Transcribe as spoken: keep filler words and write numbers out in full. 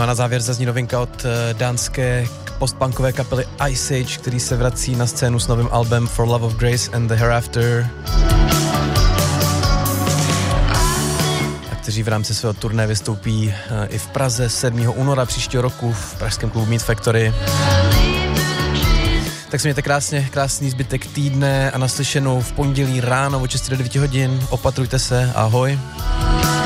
No a na závěr zazní novinka od dánské postpunkové kapely Ice Age, který se vrací na scénu s novým albem For Love of Grace and the Hereafter. A kteří v rámci svého turné vystoupí i v Praze sedmého února příštího roku v pražském klubu Meat Factory. Tak se mějte krásně, krásný zbytek týdne a naslyšenou v pondělí ráno od šesti do devíti hodin. Opatrujte se, ahoj.